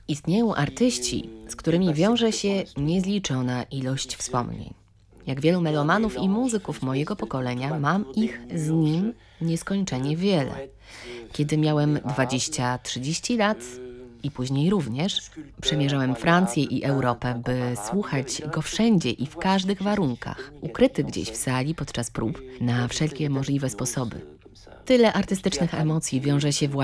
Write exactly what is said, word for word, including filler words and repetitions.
Istnieją artyści, z którymi wiąże się niezliczona ilość wspomnień. Jak wielu melomanów i muzyków mojego pokolenia, mam ich z nim nieskończenie wiele. Kiedy miałem dwadzieścia trzydzieści lat i później również, przemierzałem Francję i Europę, by słuchać go wszędzie i w każdych warunkach, ukryty gdzieś w sali podczas prób, na wszelkie możliwe sposoby. Tyle artystycznych emocji wiąże się właśnie